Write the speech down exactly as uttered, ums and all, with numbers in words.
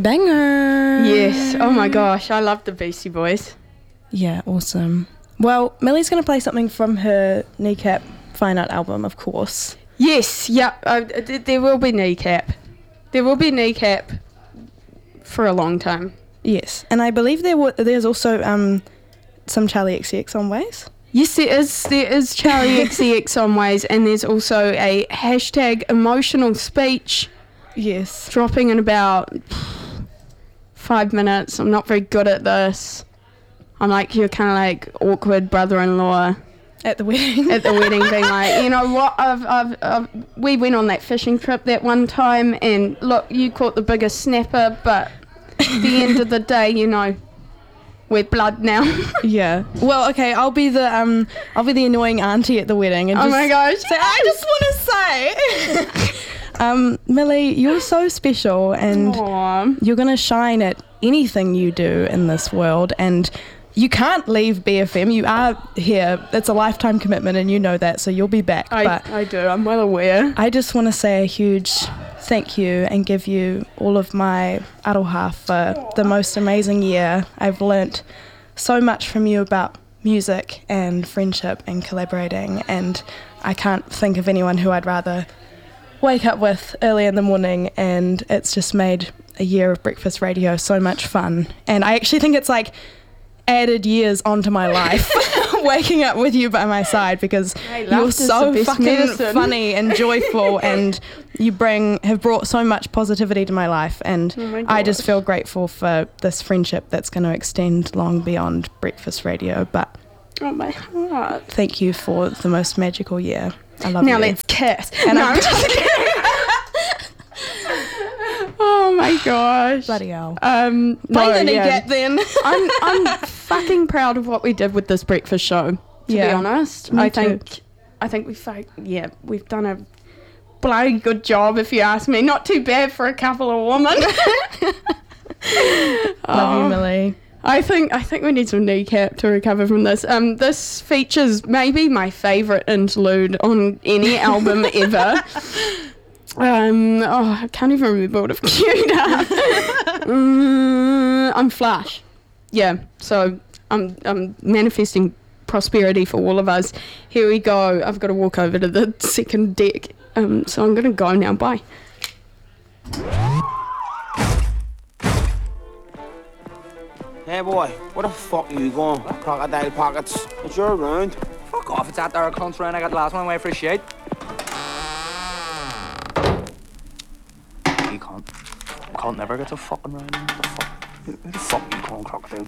Banger. Yes. Oh my gosh, I love the Beastie Boys. Yeah, awesome. Well, Millie's going to play something from her Kneecap Fine Art album, of course. Yes, yeah, uh, there will be Kneecap. There will be Kneecap for a long time. Yes, and I believe there w- there's also um, some Charlie X C X on Ways. Yes, there is. There is Charlie X C X on Ways, and there's also a hashtag emotional speech. Yes. Dropping in about five minutes. I'm not very good at this. I'm like your kind of like awkward brother-in-law at the wedding. At the wedding, being like, you know what? I've, I've, I've, we went on that fishing trip that one time, and look, you caught the biggest snapper, but at the end of the day, you know, we're blood now. Yeah. Well, okay, I'll be the um, I'll be the annoying auntie at the wedding, and oh just my gosh, say, I just want to say. Um, Millie, you're so special, and Aww. You're going to shine at anything you do in this world, and you can't leave B F M. You are here. It's a lifetime commitment, and you know that, so you'll be back. I, but I do. I'm well aware. I just want to say a huge thank you and give you all of my aroha for Aww. The most amazing year. I've learnt so much from you about music and friendship and collaborating, and I can't think of anyone who I'd rather wake up with early in the morning, and it's just made a year of breakfast radio so much fun. And I actually think it's like added years onto my life waking up with you by my side, because hey, you're so fucking medicine. funny and joyful, and you bring have brought so much positivity to my life, and oh I just feel grateful for this friendship that's going to extend long beyond breakfast radio. But oh my heart, thank you for the most magical year. I love now you. Now let's kiss. And no, I'm just kidding. Oh my gosh. Bloody hell. Um, Play no, the yeah. kneecap then. I'm I'm fucking proud of what we did with this breakfast show, to yeah. be honest. Me I too. think I think we fa- yeah, we've done a bloody good job, if you ask me. Not too bad for a couple of women. Love oh, you, Millie. I think I think we need some kneecap to recover from this. Um, this features maybe my favourite interlude on any album ever. Um, oh, I can't even remember what I've queued up. mm, I'm flush. Yeah, so I'm I'm manifesting prosperity for all of us. Here we go. I've got to walk over to the second deck. Um, so I'm going to go now. Bye. Hey boy, where the fuck are you going? Crocodile pockets. It's your round. Fuck off, it's that there cunt's round. I got the last one away for a shit. You can't. Can't never get a fucking round. What the fuck? Who the fuck you calling crocodile